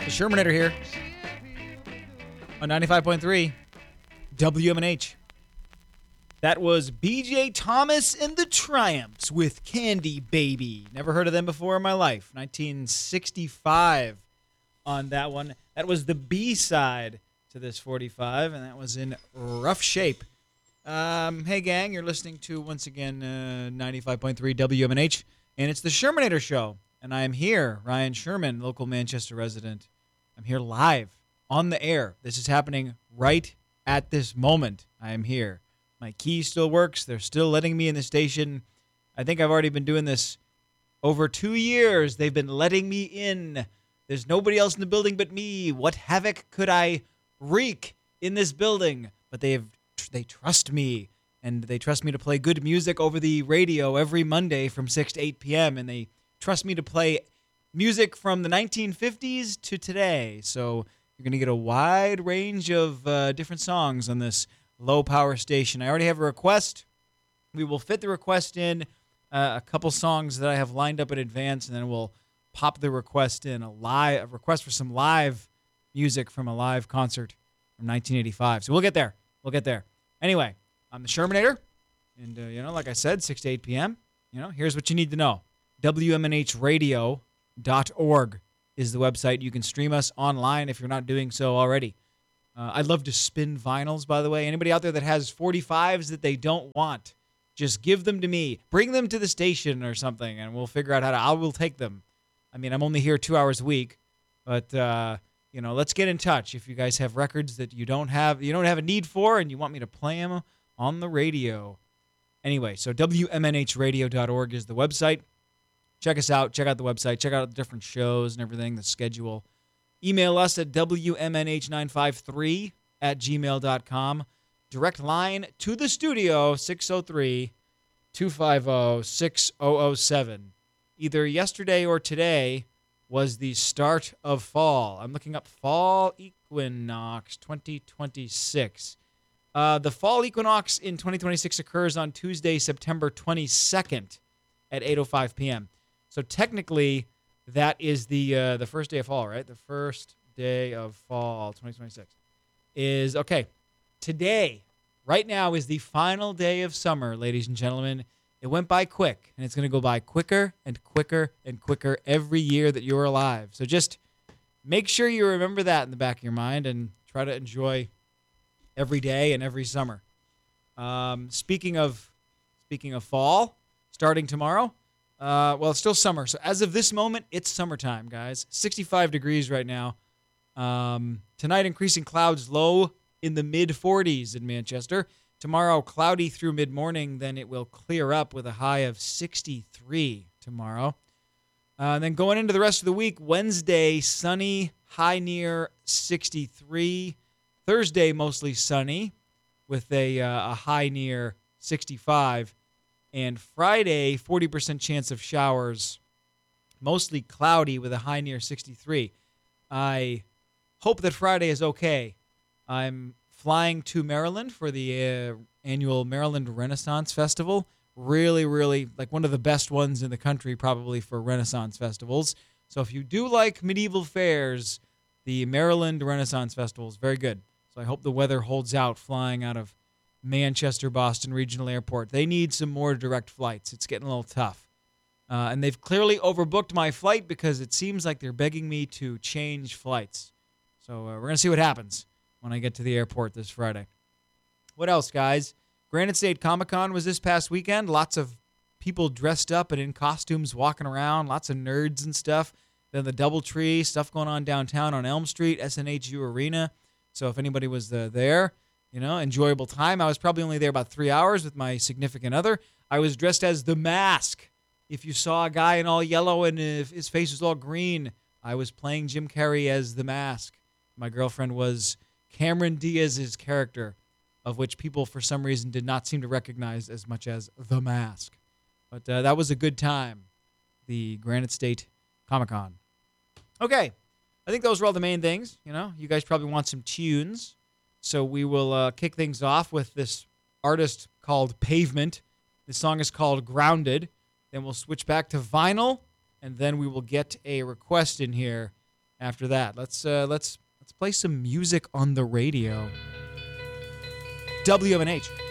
Shermanator here on 95.3 WMNH. That was BJ Thomas and the Triumphs with Candy Baby. Never heard of them before in my life. 1965 on that one. That was the B-side to this 45, and that was in rough shape. Hey, gang, you're listening to, once again, 95.3 WMNH, and it's the Shermanator Show. And I am here, Ryan Sherman, local Manchester resident. I'm here live on the air. This is happening right at this moment. I am here. My key still works. They're still letting me in the station. I think I've already been doing this over 2 years. They've been letting me in. There's nobody else in the building but me. What havoc could I wreak in this building? But they trust me, and they trust me to play good music over the radio every Monday from 6 to 8 p.m., and they trust me to play music from the 1950s to today. So you're going to get a wide range of different songs on this low-power station. I already have a request. We will fit the request in a couple songs that I have lined up in advance, and then we'll pop the request in, a request for some live music from a live concert from 1985. So we'll get there. We'll get there. Anyway, I'm the Shermanator, and, like I said, 6 to 8 p.m., here's what you need to know. WMNHradio.org is the website. You can stream us online if you're not doing so already. I'd love to spin vinyls, by the way. Anybody out there that has 45s that they don't want, just give them to me. Bring them to the station or something, and we'll figure out I will take them. I mean, I'm only here 2 hours a week, but, let's get in touch. If you guys have records that you don't have a need for, and you want me to play them on the radio. Anyway, so WMNHradio.org is the website. Check us out. Check out the website. Check out the different shows and everything, the schedule. Email us at WMNH953@gmail.com. Direct line to the studio, 603-250-6007. Either yesterday or today was the start of fall. I'm looking up Fall Equinox 2026. The Fall Equinox in 2026 occurs on Tuesday, September 22nd at 8:05 p.m. So technically, that is the first day of fall, right? The first day of fall, 2026, is, okay, today, right now, is the final day of summer, ladies and gentlemen. It went by quick, and it's going to go by quicker and quicker and quicker every year that you're alive. So just make sure you remember that in the back of your mind and try to enjoy every day and every summer. Speaking of fall, starting tomorrow, it's still summer. So as of this moment, it's summertime, guys. 65 degrees right now. Tonight, increasing clouds, low in the mid-40s in Manchester. Tomorrow, cloudy through mid-morning. Then it will clear up with a high of 63 tomorrow. And then going into the rest of the week, Wednesday, sunny, high near 63. Thursday, mostly sunny with a high near 65. And Friday, 40% chance of showers, mostly cloudy with a high near 63. I hope that Friday is okay. I'm flying to Maryland for the annual Maryland Renaissance Festival. Really, really, like one of the best ones in the country probably for Renaissance festivals. So if you do like medieval fairs, the Maryland Renaissance Festival is very good. So I hope the weather holds out flying out of Manchester Boston Regional Airport. They need some more direct flights. It's getting a little tough. And they've clearly overbooked my flight because it seems like they're begging me to change flights. So we're going to see what happens when I get to the airport this Friday. What else, guys? Granite State Comic-Con was this past weekend. Lots of people dressed up and in costumes walking around. Lots of nerds and stuff. Then the DoubleTree, stuff going on downtown on Elm Street, SNHU Arena. So if anybody was there, enjoyable time. I was probably only there about 3 hours with my significant other. I was dressed as The Mask. If you saw a guy in all yellow and if his face was all green, I was playing Jim Carrey as The Mask. My girlfriend was Cameron Diaz's character, of which people for some reason did not seem to recognize as much as The Mask. But that was a good time, the Granite State Comic-Con. Okay, I think those were all the main things. You guys probably want some tunes. So we will kick things off with this artist called Pavement. The song is called Grounded. Then we'll switch back to vinyl, and then we will get a request in here after that. Let's play some music on the radio. WMNH